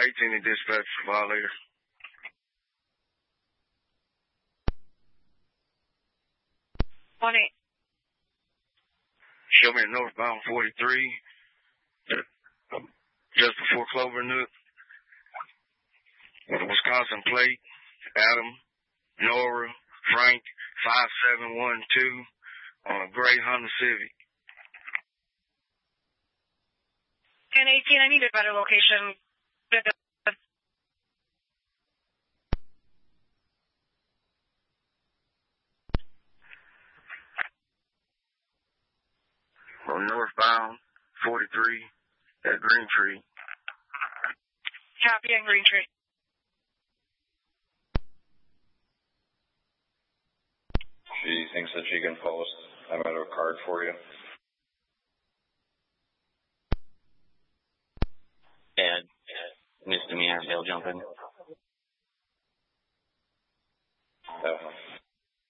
18 in dispatch for violator. Show me a northbound 43, just before Clover Nook, with a Wisconsin plate, Adam, Nora, Frank, 5712, on a gray Honda Civic. 1018, I need a better location. On northbound 43 at Green Tree. Copy on Green Tree. She thinks that she can post. I might have a card for you. Ed, misdemeanor, bail jumping. Oh.